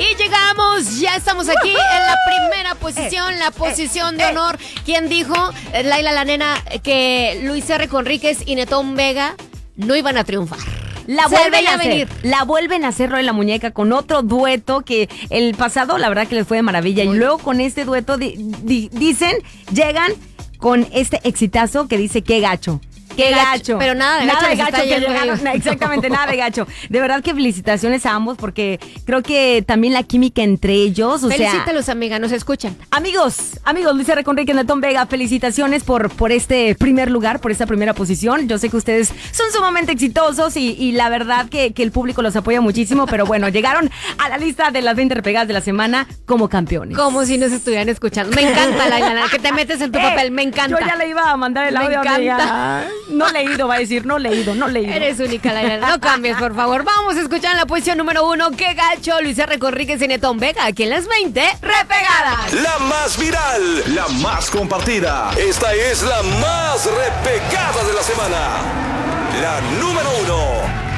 Y llegamos, ya estamos aquí en la primera posición, la posición de honor. ¿Quién dijo, Laila la nena, que Luis R. Conríquez y Netón Vega no iban a triunfar? La vuelven a hacer Roy la Muñeca con otro dueto que el pasado la verdad que les fue de maravilla. Y luego con este dueto llegan con este exitazo que dice qué gacho. ¡Qué gacho! Pero nada de gacho que llegaron. Exactamente, nada de gacho. De verdad que felicitaciones a ambos porque creo que también la química entre ellos, Felicítalos, amiga, nos escuchan. Amigos, Luis R. Conríquez, Netón Vega, felicitaciones por este primer lugar, por esta primera posición. Yo sé que ustedes son sumamente exitosos y la verdad que el público los apoya muchísimo, pero bueno, llegaron a la lista de las 20 repegadas de la semana como campeones. Como si nos estuvieran escuchando. Me encanta, Laila, que te metes en tu papel, me encanta. Yo ya le iba a mandar el audio. Me encanta. No leído, va a decir, no leído. Eres única, Laila. No cambies, por favor. Vamos a escuchar en la posición número 1. ¡Qué gacho! Luis R. Conríquez y Netón Vega, aquí en las 20 repegadas. La más viral, la más compartida. Esta es la más repegada de la semana. La número 1.